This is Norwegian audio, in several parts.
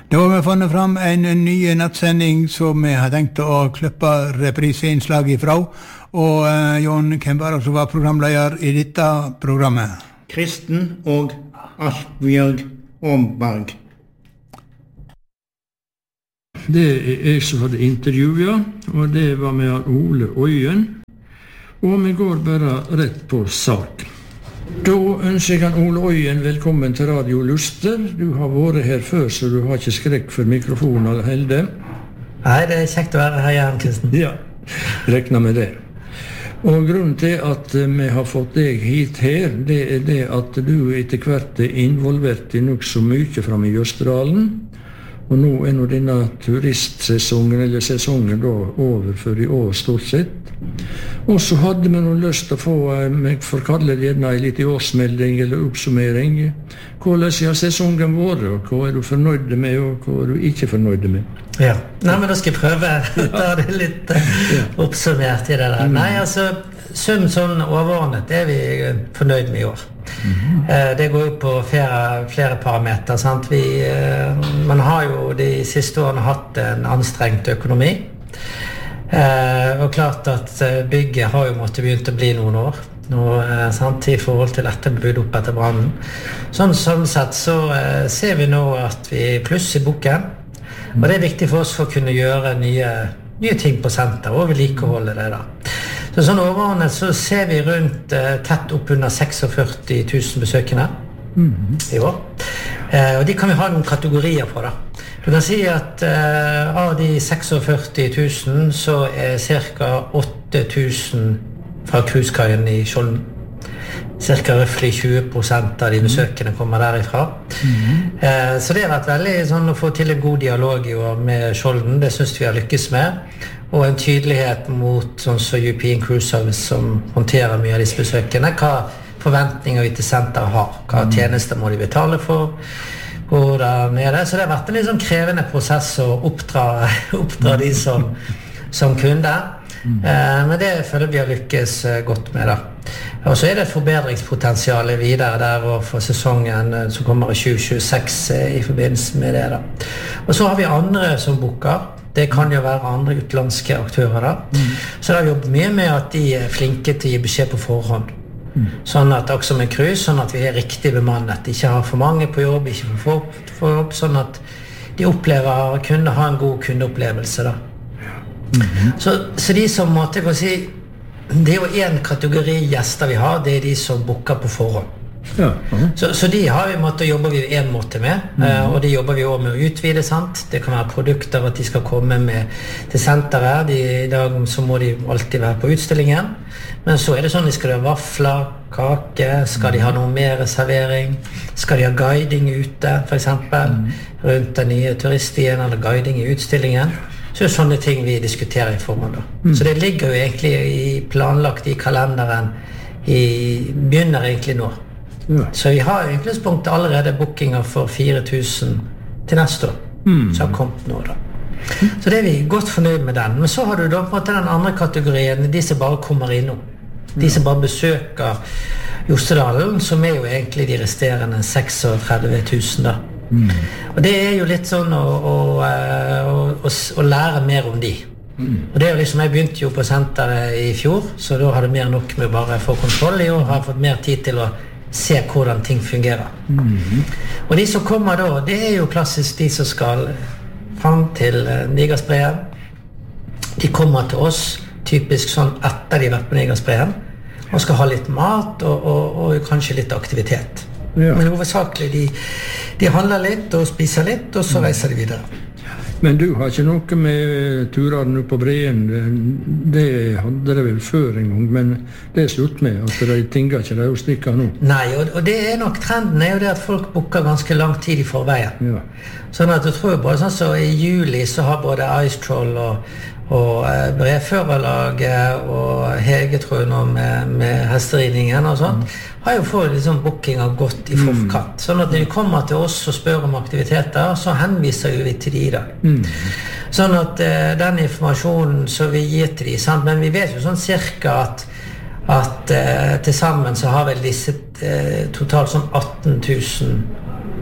Da har vi funnet fram en ny nettsending som vi har tenkt å klippe repriseinnslag ifra. Og Jon, hvem var det som var programleder i dette programmet? Kristen og Asbjørg Omberg. Det jeg som hadde intervjuet, og det var med Ole Øyen. Og vi går bare rett på sak. Da ønsker jeg Ole Øyen velkommen til Radio Luster. Du har vært her før, så du har ikke skrekk for mikrofonen eller helde. Nei, det kjekt å være her igjen, Kristen. Ja, rekna med det. Og grunnen til at vi har fått deg hit her, det det at du etter hvert involvert i nok så mye frem i Jøsterdalen. Og nå nå denne turistsesongen, eller sesongen da, over for i år stort sett. Og så hadde vi noe lyst til å få, jeg får kalle det gjerne en liten årsmelding eller oppsummering. Hvordan har sesongen vært, og hva du fornøyd med, og hva du ikke fornøyd med? Ja, nei, men da skal jeg prøve å ta det litt oppsummert i det der. Nei, altså, sånn overordnet vi fornøyd med i år. Det går jo på flere parameter, sant? Man har jo de siste årene hatt en anstrengt økonomi. Og klart at bygget har jo måttet begynt å bli noen år nå, sant, i forhold til dette bygd opp etter brannen. Sånn sett så ser vi nå at vi pluss i boken, og det viktig for oss for å kunne gjøre nye ting på senter og vedlikeholde det da. Så sånn overordnet så ser vi rundt tett opp under 46 000 besøkende i år. Og de kan vi ha noen kategorier på da. Du kan si at av de 46 000 så cirka 8 000 fra cruisekaien i Skjolden. Cirka røftlig 20% av de besøkende kommer derifra. Så det har vært veldig sånn å få til en god dialog med Skjolden, det synes vi har lykkes med. Og en tydelighet mot sånn som European Cruise Service som håndterer mye av disse besøkende. Hva forventninger vi til senteret har, hva tjenester må de betale for, hvordan det. Så det har vært en litt sånn krevende prosess å oppdra de som kunder. Men det føler vi har lykkes godt med da. Og så det et forbedringspotensial videre der og for sesongen som kommer i 2026 i forbindelse med det da. Og så har vi andre som booker. Det kan jo være andre utenlandske aktører da. Så da har vi jobbet mye med at de flinke til å gi beskjed på forhånd. Sånn at også med cruise, sånn at vi riktig bemannet. Ikke har for mange på jobb, ikke for få på jobb, sånn at de opplever å kunne ha en god kundeopplevelse da. Så de som måtte jeg si, det jo en kategori gjester vi har, det de som booker på forhånd. Så de har vi måttet jobbe vi en måte med, og de jobber vi også med å utvide, sant? Det kan være produkter at de skal komme med til senteret. I dag så må de alltid være på utstillingen, men så det sånn de skal ha vafler, kake, skal de ha noe mer servering, skal de ha guiding ute for eksempel, rundt den nye turiststien eller guiding i utstillingen. Så det sånne ting vi diskuterer i forhånd da. Så det ligger jo egentlig planlagt i kalenderen, begynner egentlig nå. Så vi har i utgangspunktet allerede bookinger for 4 000 til neste år, som har kommet nå da. Så det vi godt fornøyd med den. Men så har du da på en måte den andre kategorien, de som bare kommer innom. De som bare besøker Jostedalen, som jo egentlig de resterende 36 000 da. Og det jo litt sånn å lære mer om de. Og det jo liksom, jeg begynte jo på senteret i fjor, så da hadde mer nok med å bare få kontroll i år, har fått mer tid til å se hvordan ting fungerer. Og de som kommer da, det jo klassisk de som skal frem til Nigersbreen. De kommer til oss typisk sånn etter de har vært på Nigersbreen og skal ha litt mat og kanskje litt aktivitet. Men hovedsakelig de handler litt og spiser litt, og så reiser de videre. Men du har ikke noe med turene på Breen, det hadde det vel før en gang, men det slutt med, at de tinga ikke de stikker nå. Nei, og det nok trenden jo det at folk booker ganske lang tid i forveien. Sånn at du tror bare sånn så i juli så har både Ice Troll og Breførerlaget og Hege tror jeg nå med hesteridningen og sånt, har jo fått liksom bookinger godt i forkant. Sånn at når de kommer til oss og spør om aktiviteter, så henviser vi til de da. Sånn at den informasjonen som vi gir til de, sant? Men vi vet jo sånn cirka at til sammen så har vel disse totalt sånn 18 000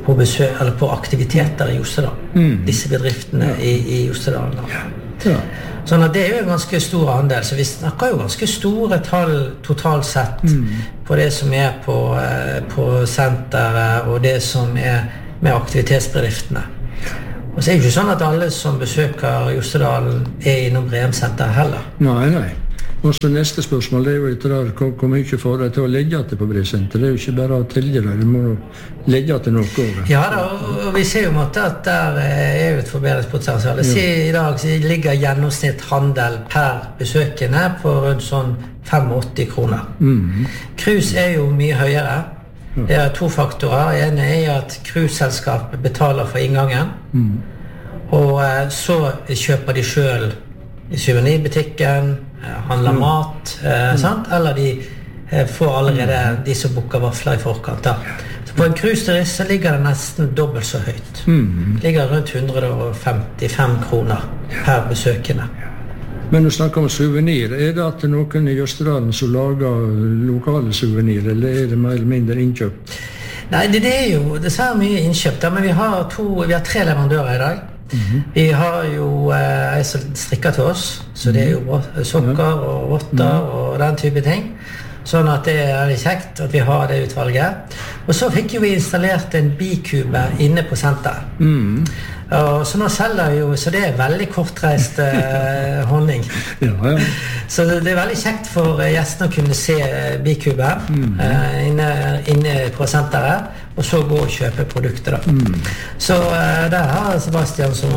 på besøk, eller på aktiviteter i Jostedal. Disse bedriftene i Jostedal. Ja. Sånn at det er jo en ganske stor andel, så vi snakker jo ganske store tall totalt sett på det som er på senteret og det som er med aktivitetsbedriftene. Og så er det jo ikke sånn at alle som besøker Jostedal er innom Bremsenter heller. Nei. Og så neste spørsmål, det er jo etter der, hvor mye får deg til å legge til på Bremsenter? Det er jo ikke bare å tilge deg, du må legge til noe over. Ja da, og vi ser jo at der er jo et forbedringspotensial. I dag ligger gjennomsnitt handel per besøkende på rundt sånn 85 kroner. Cruise er jo mye høyere. Det er 2 faktorer. En er at cruiseselskapet betaler for inngangen, og så kjøper de selv i souvenirbutikken, handler mat, sant? Eller de får allerede de som booker vafler i forkant. Så på en cruiseturist så ligger det nesten dobbelt så høyt. Det ligger rundt 155 kroner per besøkende. Men du snakker om souvenir. Er det at noen i Jostedalen som lager lokale souvenir, eller er det mer eller mindre innkjøpt? Nei, det er jo dessverre mye innkjøpt, men vi har 3 leverandører i dag. Vi har jo en som strikker til oss, så det er jo sokker og votter og den type ting. Sånn at det er veldig kjekt at vi har det utvalget. Og så fikk jo vi installert en bikube inne på senteret. Så nå selger jo, så det er veldig kortreist honning. Så det er veldig kjekt for gjestene å kunne se bikube inne på senteret, og så gå og kjøpe produkter da. Så der har Sebastian som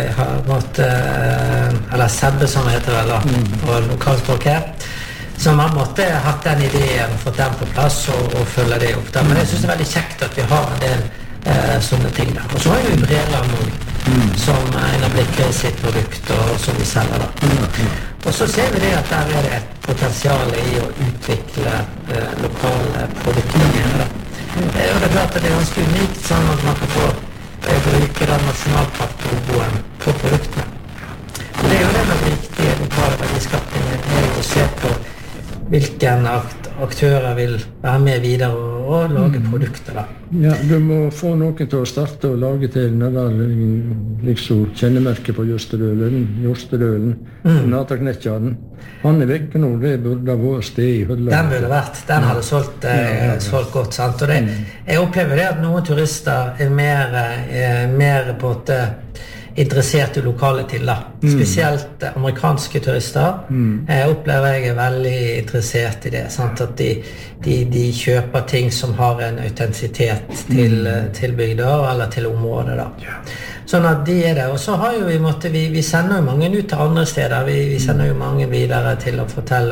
eller Sebbe som heter det da, på lokalspråk her, som har hatt den ideen og fått den på plass og følge det opp da. Men jeg synes det er veldig kjekt at vi har en del sånne ting der. Og så har vi jo Breland nå, som en av Blikker sitt produkt, og som vi selger da. Og så ser vi det at der er det et potensial i å utvikle lokale produkter mer da. Og det er klart at det er ganske unikt, sånn at man kan få bruke den nasjonalparklogoen på produktene. Og det er jo det med riktige lokale verdiskapninger, det er jo å se på hvilken aktører vil være med videre og lage produkter da. Ja, du må få noen til å starte og lage til liksom kjennemerket på Jostedølen, Nataknettjaren. Han er vekk nå, det burde ha vært sted i Hølla. Den burde vært, den hadde solgt godt, sant? Og jeg opplever det at noen turister er mer på en interessert i lokale til da. Spesielt amerikanske turister opplever jeg er veldig interessert i det, sant? At de kjøper ting som har en autentisitet til bygder eller til området da. Sånn at de er det, og så har jo vi sender jo mange ut til andre steder, vi sender jo mange videre til å fortelle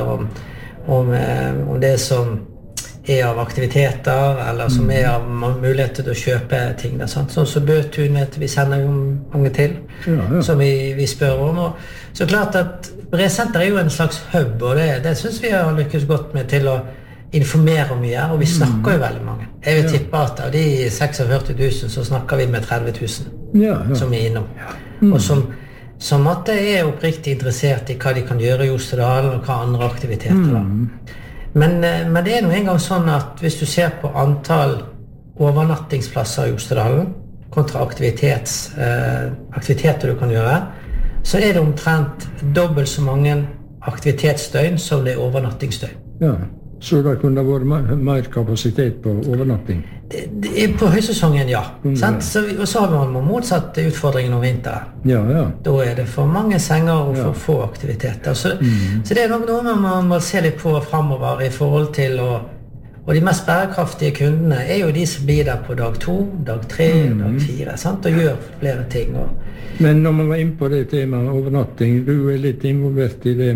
om det som er av aktiviteter, eller som er av muligheter til å kjøpe ting da, sant? Sånn som Bøtun vet vi sender jo mange til, som vi spør om, og så klart at Bremsenter er jo en slags hub, og det synes vi har lykkes godt med til å informere om mye, og vi snakker jo veldig mange. Jeg vil tippe at av de 46 000 så snakker vi med 30 000 som er innom, og som at det er oppriktig interessert i hva de kan gjøre i Jostedal og hva andre aktiviteter da. Men det er nå en gang sånn at hvis du ser på antall overnattingsplasser i Jostedalen kontra aktiviteter du kan gjøre, så er det omtrent dobbelt så mange aktivitetsdøgn som det er overnattingsdøgn. Ja, så det kunne vært mer kapasitet på overnatting? På høysesongen, ja. Og så har vi motsatt utfordringen om vinteren. Da er det for mange senger og for få aktiviteter. Så det er nok noe man må se litt på fremover i forhold til, og de mest bærekraftige kundene er jo de som blir der på dag 2, dag 3, dag 4, sant? Og gjør flere ting. Men når man var inne på det temaet overnatting, du er litt involvert i det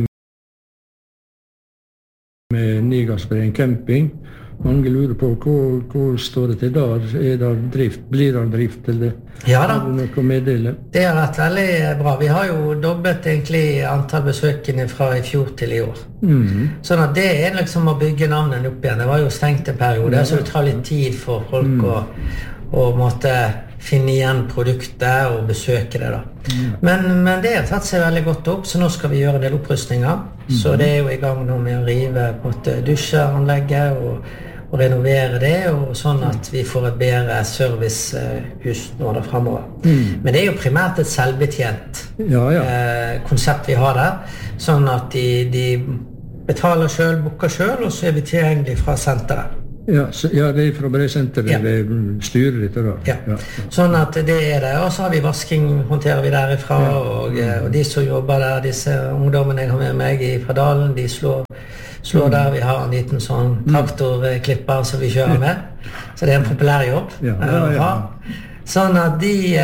med Nigasbreen camping. Mange lurer på hvor står det til der? Er det drift? Blir det drift? Eller ja da. Har du noe å meddele? Det har vært veldig bra. Vi har jo dobbelt egentlig antall besøkende fra i fjor til i år. Sånn at det er liksom å bygge navnet opp igjen. Det var jo stengt en periode, så det tar litt tid for folk å måtte finne igjen produktet og besøke det da. Men det har tatt seg veldig godt opp, så nå skal vi gjøre en del opprustninger. Så det er jo i gang nå med å rive på dusjeanlegget og renovere det, og sånn at vi får et bedre servicehus nå da fremover. Men det jo primært et selvbetjent konsept vi har der, sånn at de betaler selv, booker selv, og så vi tilgjengelig fra senteret. Ja, det fra brevsenteret, det styrer dette da. Ja, sånn at det det. Og så har vi vasking, håndterer vi derifra, og de som jobber der, disse ungdommene jeg har med meg fra Dalen, de slår der. Vi har en liten sånn traktorklipper som vi kjører med, så det en populær jobb. Sånn at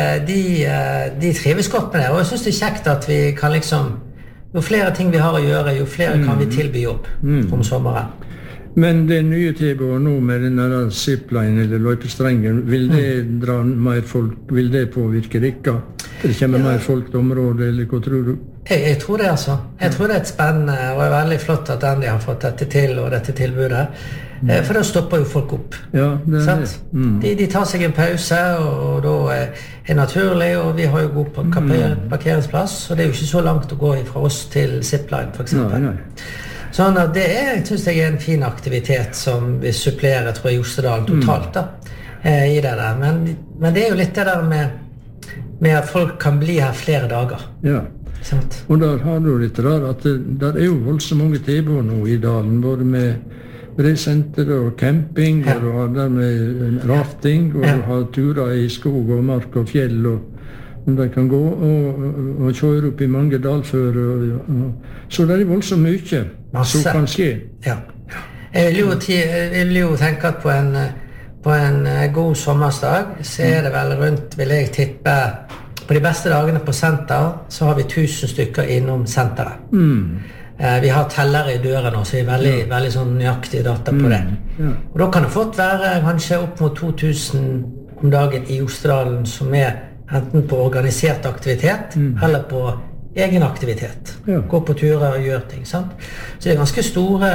de trives godt med det, og jeg synes det kjekt at vi kan liksom, jo flere ting vi har å gjøre, jo flere kan vi tilby jobb om sommeren. Men det nye tilbudet nå med denne zipline eller løypestrengen, vil det dra mer folk, vil det påvirke dere? Det kommer mer folk til området, eller hva tror du? Jeg tror det altså. Jeg tror det et spennende, og veldig flott at de har fått dette til, og dette tilbudet. For da stopper jo folk opp. Ja, det det. De tar seg en pause, og da det naturlig, og vi har jo god parkeringsplass, og det jo ikke så langt å gå fra oss til zipline, for eksempel. Nei. Sånn at det synes jeg en fin aktivitet som vi supplerer, tror jeg, Jostedalen totalt da, i det der. Men det jo litt det der med at folk kan bli her flere dager. Ja, sant? Og der har du litt der at der jo voldsomt mange tilbud nå i dalen, både med brevsenter og camping, og du har der med rafting, og du har turer i skog og mark og fjell, og de kan gå og kjøre opp i mange dalfører. Så det voldsomt mye som kan skje. Ja. Jeg vil jo tenke at på en god sommersdag, så det vel rundt, vil jeg tippe, på de beste dagene på senter, så har vi 1000 stykker innom senteret. Vi har tellere i døren nå, så vi veldig sånn nøyaktige data på det. Og da kan det fått være kanskje opp mot 2000 om dagen i Jostedalen, som enten på organisert aktivitet, eller på egen aktivitet. Gå på turer og gjøre ting, sant? Så det ganske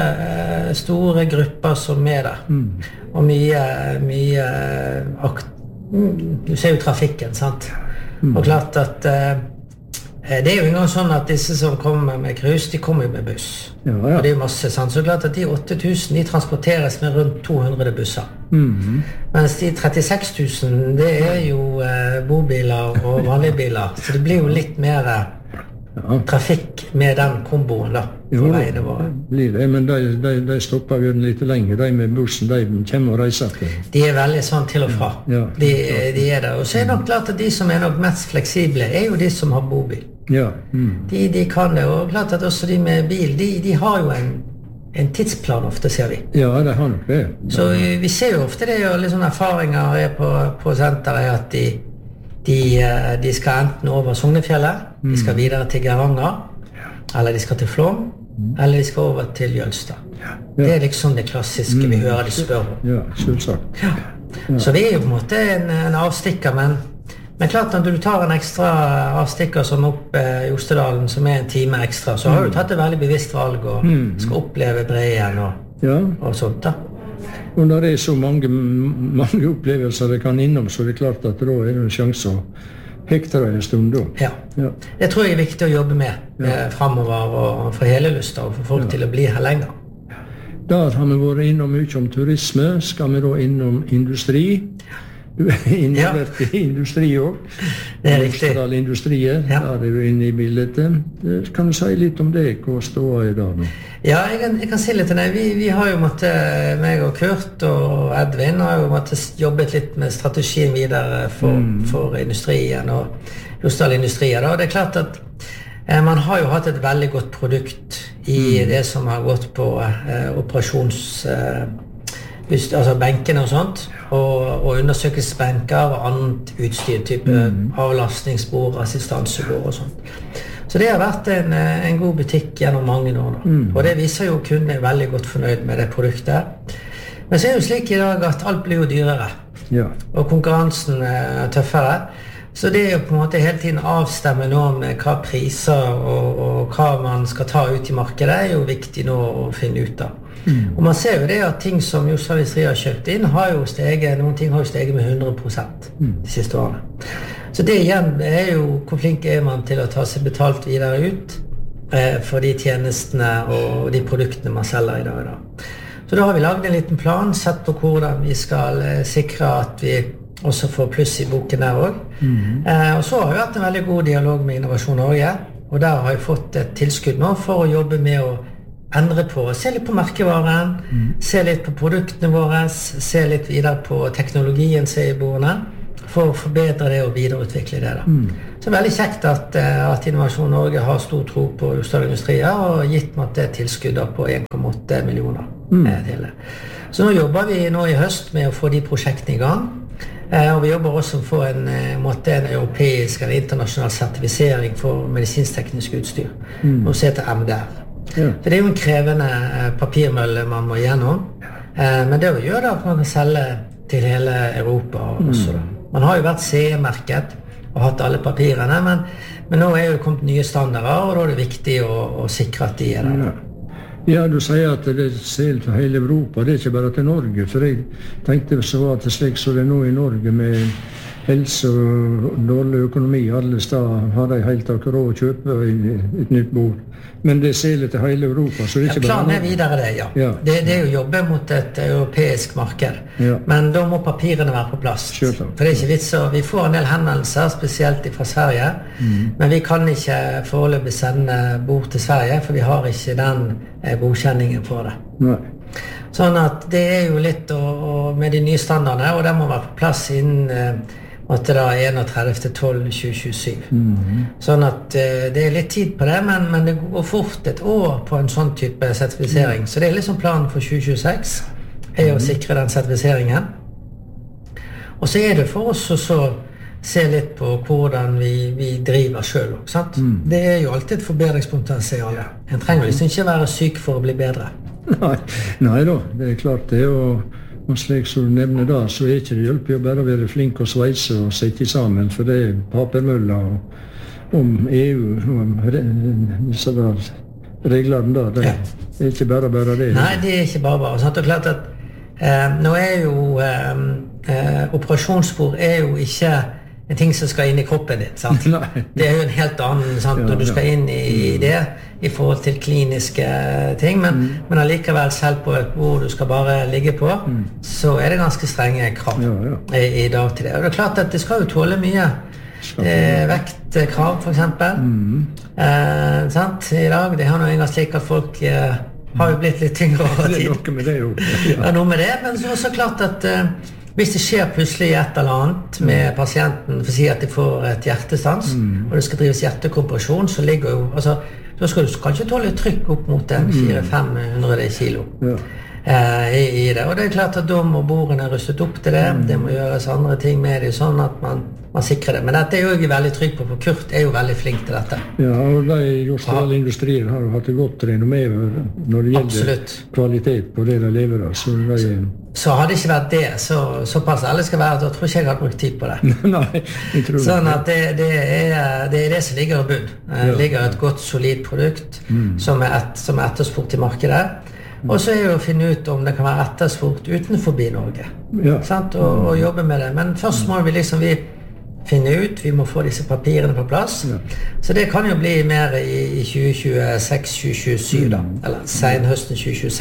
store grupper som der. Og mye du ser jo trafikken, sant? Og klart at det jo en gang sånn at disse som kommer med krus, de kommer jo med buss. Og det jo masse, sant? Så klart at de 8000, de transporteres med rundt 200 busser. Mens de 36 000, det jo bobiler og vanlige biler. Så det blir jo litt mer trafikk med den komboen da, på veiene våre. Blir det, men de stopper jo litt lenger, de med bussen, de kommer og reiser til. De veldig sånn til og fra. De det, og så det nok klart at de som nok mest fleksible, jo de som har bobil. De kan det, og klart at også de med bil, de har jo en tidsplan ofte, ser vi. Ja, det har nok det. Så vi ser jo ofte det, og litt sånne erfaringer på senteret, at de skal enten over Sognefjellet, de skal videre til Geiranger, eller de skal til Flåm, eller de skal over til Jølstad. Det liksom det klassiske vi hører de spør om. Ja, selvsagt. Så vi jo på en måte en avstikker, men klart at du tar en ekstra avstikker som opp Jostedalen, som en time ekstra, så har du tatt et veldig bevisst valg og skal oppleve Breien og sånt da. Og når det så mange opplevelser det kan innom, så det klart at da det en sjanse å hekte deg en stund da. Ja. Det tror jeg viktig å jobbe med fremover, og for hele lyst og for folk til å bli her lenger. Der har vi vært innom mye om turisme. Skal vi da innom industri? Du involvert i industri også. Det riktig. Industrier, der du inne i bildet. Kan du si litt om det? Hva står i dag nå? Ja, jeg kan si litt om det. Vi har jo meg og Kurt og Edvin har jo jobbet litt med strategien videre for industrien og Jostedal-industrier. Og det klart at man har jo hatt et veldig godt produkt i det som har gått på altså benkene og sånt, og undersøkelsesbenker og annet utstyr, type avlastningsbord, assistansebord og sånt. Så det har vært en god butikk gjennom mange år da. Og det viser jo kundene veldig godt fornøyd med det produktet. Men så det jo slik i dag at alt blir jo dyrere, og konkurransen tøffere. Så det jo på en måte hele tiden avstemme nå med hva priser og hva man skal ta ut i markedet jo viktig nå å finne ut av. Og man ser jo det at ting som Jostedal Industri har kjøpt inn har jo steget, noen ting har jo steget med 100% de siste årene. Så det igjen jo hvor flink man til å ta seg betalt videre ut for de tjenestene og de produktene man selger i dag. Så da har vi laget en liten plan, sett på hvordan vi skal sikre at vi også får pluss i boken der også. Og så har vi hatt en veldig god dialog med Innovasjon Norge, og der har vi fått et tilskudd nå for å jobbe med å endre på, se litt på merkevaren, se litt på produktene våre, se litt videre på teknologien som i bordene, for å forbedre det og videreutvikle det da. Så det veldig kjekt at Innovasjon Norge har stor tro på Jostedal Industrier og gitt meg det tilskuddet på 1,8 millioner til det. Så nå jobber vi nå i høst med å få de prosjektene i gang, og vi jobber også for en europeisk eller internasjonal sertifisering for medisinsk-teknisk utstyr, noe som heter MDR. Så det er jo en krevende papirmølle man må gjennom, men det gjør det at man kan selge til hele Europa også da. Man har jo vært CE-merket og hatt alle papirene, men nå er jo det kommet nye standarder, og da er det viktig å sikre at de er der. Ja, du sier at det ser til hele Europa, det er ikke bare til Norge, for jeg tenkte så at det slik så det nå i Norge med helse og dårlig økonomi, alle steder har de helt akkurat råd å kjøpe et nytt bord. Men det ser litt til hele Europa, så det er ikke bare... Planen er videre det, ja. Det er jo jobbe mot et europeisk marked, men da må papirene være på plass. For det er ikke vits, og vi får en del henvendelser, spesielt fra Sverige, men vi kan ikke foreløpig sende bord til Sverige, for vi har ikke den godkjenningen for det. Nei. Sånn at det er jo litt med de nye standardene, og det må være på plass innen 31.12.2027. Sånn at det er litt tid på det, men det går fort et år på en sånn type sertifisering. Så det er liksom planen for 2026, er å sikre den sertifiseringen. Og så er det for oss å se litt på hvordan vi driver selv, sant? Det er jo alltid et forbedringspotensial. En trenger liksom ikke være syk for å bli bedre. Nei da, det er klart det, og slik som du nevner da, så er ikke det hjelper jo bare å være flink og sveise og sette sammen, for det er papermøller om EU, om disse reglene da, det er ikke bare det. Nei, det er ikke bare, sant? Og klart at nå er jo operasjonsspor er jo ikke en ting som skal inn i kroppen din, sant? Det er jo en helt annen, sant? Når du skal inn i det, i forhold til kliniske ting, men allikevel selv på et bord du skal bare ligge på, så er det ganske strenge krav i dag til det. Og det er klart at det skal jo tåle mye vektkrav, for eksempel. Sant? I dag, det har noe engang slik at folk har jo blitt litt tyngre over tid. Det er noe med det jo. Ja, noe med det, men så klart at hvis det skjer plutselig et eller annet med pasienten, for å si at de får et hjertestans, og det skal drives hjertekompresjon, så ligger jo, altså, da skal du kanskje tåle trykk opp mot 400-500 kilo i det. Og det er klart at da må bordene rustet opp til det, det må gjøres andre ting med det, sånn at man sikrer det. Men dette er jo jeg veldig trygg på, for Kurt er jo veldig flink til dette. Ja, og de Jostedal Industrier har jo hatt det godt renommé når det gjelder kvalitet på det de lever av. Så hadde det ikke vært det, såpass alle skal være, da tror ikke jeg hadde brukt tid på det. Nei, jeg tror sånn at det er det som ligger i bunn. Det ligger et godt, solid produkt som er etterspurt i markedet. Og så er det å finne ut om det kan være etterspurt utenfor Norge. Sant? Og jobbe med det. Men først må vi finne ut, vi må få disse papirene på plass. Så det kan jo bli mer i 2026-2027 da, eller senhøsten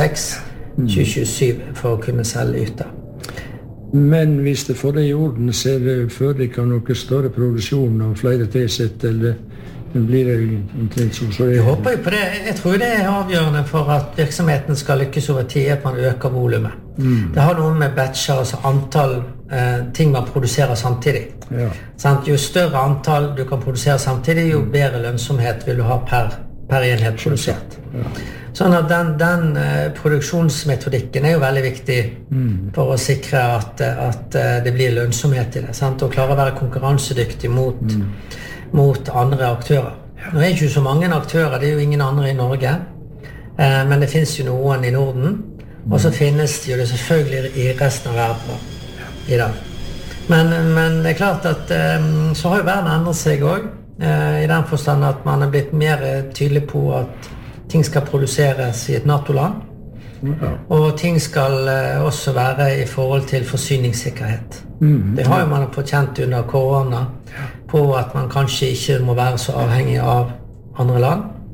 2026-2027 for å kunne selge ut da. Men hvis det får det i orden, så er det før det kan noe større produksjon og flere tilsett, eller blir det omtrent så jeg håper jo på det. Jeg tror det er avgjørende for at virksomheten skal lykkes over tid, at man øker volumet. Det har noe med batcher, altså antall ting man produserer samtidig. Jo større antall du kan produsere samtidig, jo bedre lønnsomhet vil du ha per enhet produsert. Sånn at den produksjonsmetodikken er jo veldig viktig for å sikre at det blir lønnsomhet i det, sant? Og klare å være konkurransedyktig mot andre aktører. Nå er det ikke så mange aktører, det er jo ingen andre i Norge, men det finnes jo noen i Norden, og så finnes det jo det selvfølgelig i resten av verden i dag. Men det er klart at så har jo verden endret seg også, i den forstand at man er blitt mer tydelig på at ting skal produseres i et NATO-land, og ting skal også være i forhold til forsyningssikkerhet. Det har jo man fått kjent under korona, på at man kanskje ikke må være så avhengig av andre land.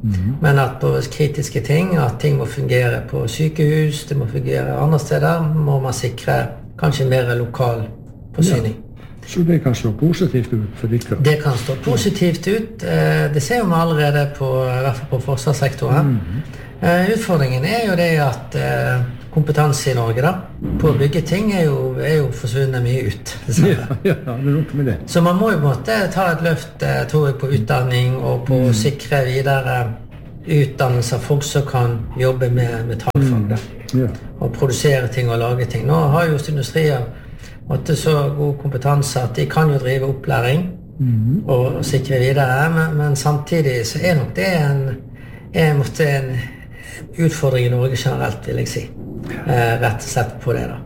Men at på kritiske ting, at ting må fungere på sykehus, det må fungere andre steder, må man sikre kanskje mer lokal forsyning. Så det kan slå positivt ut for dere? Det kan slå positivt ut. Det ser vi allerede på, i hvert fall på forsvarssektoren. Utfordringen jo det at kompetanse i Norge da, på å bygge ting jo forsvunnet mye ut. Ja, det noe med det. Så man må jo på en måte ta et løft, tror jeg, på utdanning og på å sikre videre utdannelse av folk som kan jobbe med metallfag da. Og produsere ting og lage ting. Nå har jo industrier så god kompetanse at de kan jo drive opplæring og sikre videre, men samtidig så nok det en utfordring i Norge generelt, vil jeg si. Rett og slett på det da.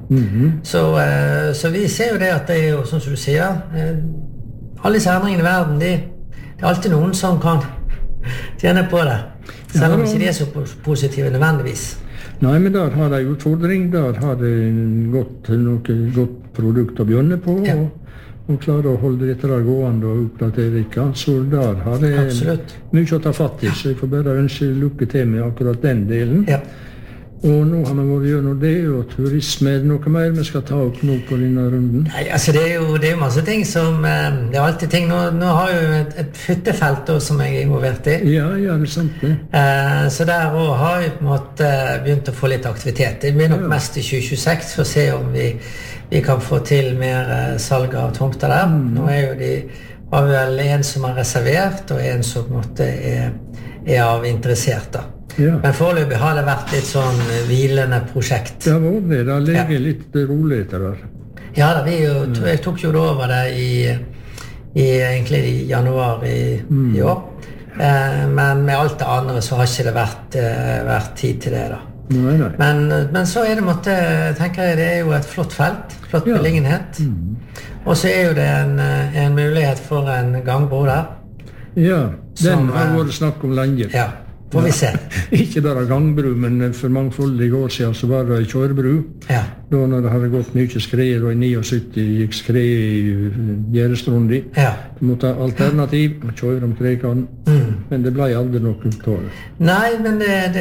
Så vi ser jo det at det jo, sånn som du sier, alle disse endringene i verden, det alltid noen som kan tjene på det, selv om ikke de så positive nødvendigvis. Nei, men der har de utfordring, der har de noe godt produkt å begynne på, og klare å holde dette der gående og oppdatere ikke. Så der har de mye å ta fatt i, så jeg får bare ønske lykke til med akkurat den delen. Og nå har vi vært gjennom det, og turisme, noe mer vi skal ta opp nå på denne runden? Nei, altså det jo masse ting som, det alltid ting, nå har jeg jo et fyttefelt da, som jeg involvert i. Ja, det sant det. Så der også har jeg på en måte begynt å få litt aktivitet. Det blir nok mest i 2026 for å se om vi kan få til mer salg av tomter der. Nå jo har vi vel en som har reservert, og en som på en måte av interessert da. Men foreløpig har det vært litt sånn hvilende prosjekt. Ja, det ligger litt rolig etter der. Ja, jeg tok jo over det egentlig i januar i år. Men med alt det andre så har ikke det vært tid til det da. Nei. Men så det tenker jeg, det jo et flott felt, flott beliggenhet. Og så jo det en mulighet for en gangbro der. Ja, den har vært snakk om lenge. Ja. Får vi se. Ikke bare gangbru, men for mangfoldige år siden så var det kjørebru. Da når det hadde gått mye skreier, og i 79 gikk skreier i Gjerdestrundi. Du måtte ha alternativ, kjøre om Kreikan, men det ble aldri noe tål. Nei, men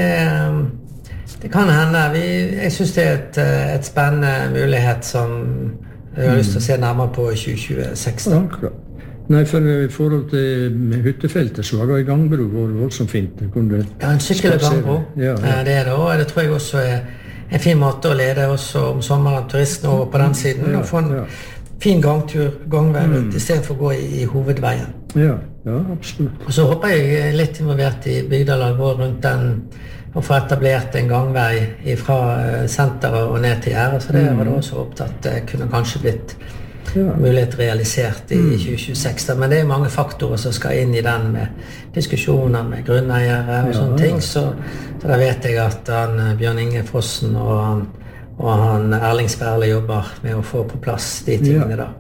det kan hende. Jeg synes det et spennende mulighet som jeg har lyst til å se nærmere på i 2026. Akkurat. Nei, for i forhold til hyttefeltet så var det i gangbro var voldsomt fint. En sykkel- og gangbro, det det, og det tror jeg også en fin måte å lede også om sommeren turistene over på den siden, og få en fin gangvei i stedet for å gå i hovedveien. Ja, absolutt. Og så håper jeg litt involvert i Bygdalag og rundt den, og få etablert en gangvei fra senteret og ned til Gjerdet, så det var det også opptatt det kunne kanskje blitt mulighet realisert i 2026. Men det mange faktorer som skal inn i den med diskusjoner med grunneiere og sånne ting, så da vet jeg at Bjørn Inge Frossen og han Erling Sperle jobber med å få på plass de tingene da.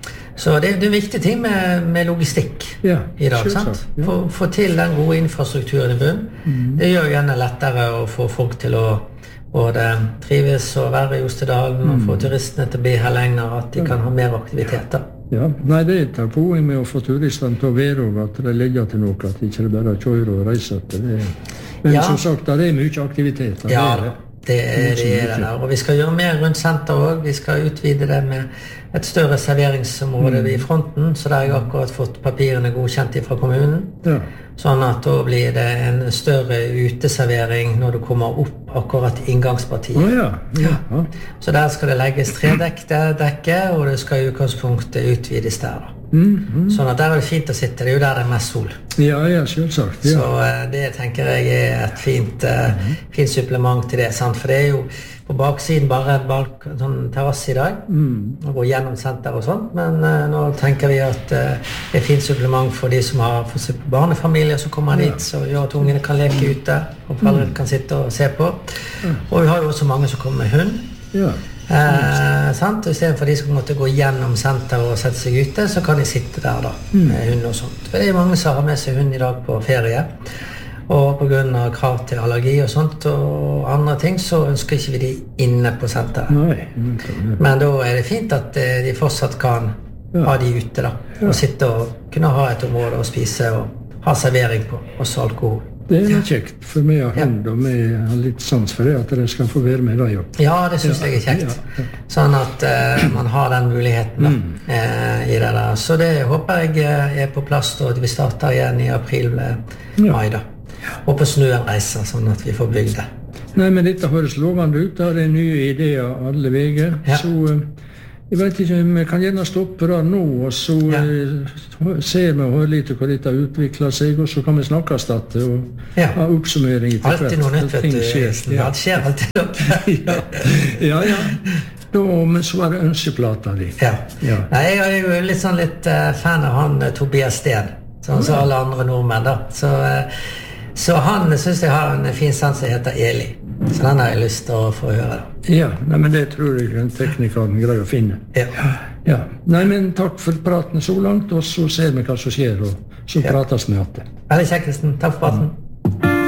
Så det viktige ting med logistikk i dag, sant? Få til den gode infrastrukturen i bunn. Det gjør jo gjerne lettere å få folk til å både trives og være i Ostedalen og få turistene til å bli her lenger, at de kan ha mer aktiviteter. Ja, nei, det tar poeng med å få turistene til å være og at det legger til noe, at de ikke bare kjører og reiser til det. Men som sagt, det mye aktivitet. Ja, det det der. Og vi skal gjøre mer rundt senter også. Vi skal utvide det med et større serveringsområde i fronten, så der har jeg akkurat fått papirene godkjent fra kommunen. Sånn at da blir det en større uteservering når du kommer opp akkurat inngangspartiet. Så der skal det legges 3-dekke, og det skal i utgangspunktet utvides der da. Sånn at der det fint å sitte, det jo der det mest sol. Ja, selvsagt. Så det tenker jeg et fint supplement til det, sant? For det jo på baksiden bare en sånn terrasse i dag, og gå gjennom senter og sånt, men nå tenker vi at det fint supplement for de som har barnefamilier som kommer dit, så gjør at ungene kan leke ute, og foreldre kan sitte og se på. Og vi har jo også mange som kommer med hund. Sant? Og i stedet for de som måtte gå gjennom senter og sette seg ute, så kan de sitte der da, med hund og sånt. For det mange som har med seg hund i dag på ferie, og på grunn av krav til allergi og sånt og andre ting, så ønsker ikke vi de inne på senteret. Men da det fint at de fortsatt kan ha de ute da, og sitte og kunne ha et område å spise og ha servering på, også alkohol. Det noe kjekt, for vi har hund, og vi har litt sans for det, at dere skal få være med deg også. Ja, det synes jeg kjekt. Sånn at man har den muligheten i det der. Så det håper jeg på plass, og vi starter igjen i april-mai da. Og på snøen reiser, sånn at vi får bygd det. Nei, men dette høres lovende ut, det nye ideer alle veger, så jeg vet ikke, vi kan gjerne stoppe det nå, og så ser vi og hører litt hvor dette utvikler seg, og så kan vi snakkes det, og ha oppsummering etter hvert. Alltid noe nytt, vet du. Ja, det skjer alltid noe. Ja. Men så var det ønskeplata di. Ja. Nei, jeg er jo litt fan av han Tobias Steen, sånn som alle andre nordmenn da. Så han synes jeg har en fin sang som heter Eli. Så den har jeg lyst til å få høre da. Ja, men det tror jeg en tekniker greier å finne. Ja. Nei, men takk for praten så langt, og så ser vi hva som skjer, og så prates vi igjen. Veldig kjekt, Kristen. Takk for praten.